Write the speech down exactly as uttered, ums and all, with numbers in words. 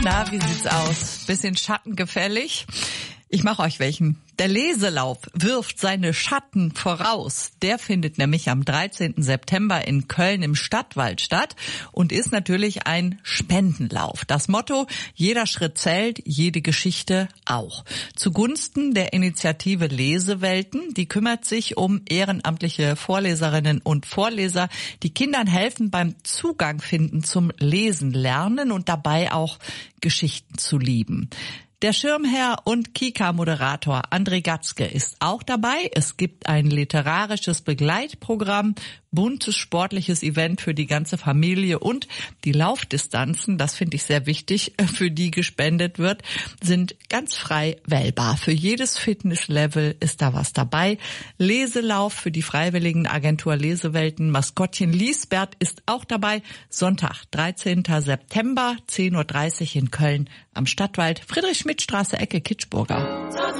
Na, wie sieht's aus? Bisschen schattengefällig? Ich mache euch welchen. Der Leselauf wirft seine Schatten voraus. Der findet nämlich am dreizehnten September in Köln im Stadtwald statt und ist natürlich ein Spendenlauf. Das Motto: jeder Schritt zählt, jede Geschichte auch. Zugunsten der Initiative Lesewelten, die kümmert sich um ehrenamtliche Vorleserinnen und Vorleser, die Kindern helfen beim Zugang finden zum Lesen lernen und dabei auch Geschichten zu lieben. Der Schirmherr und Kika-Moderator André Gatzke ist auch dabei. Es gibt ein literarisches Begleitprogramm, buntes sportliches Event für die ganze Familie und die Laufdistanzen, das finde ich sehr wichtig, für die gespendet wird, sind ganz frei wählbar. Für jedes Fitnesslevel ist da was dabei. Leselauf für die freiwilligen Agentur Lesewelten. Maskottchen Liesbert ist auch dabei. Sonntag, dreizehnten September, zehn Uhr dreißig in Köln am Stadtwald, Friedrich-Schmidt-Straße, Ecke Kitschburger.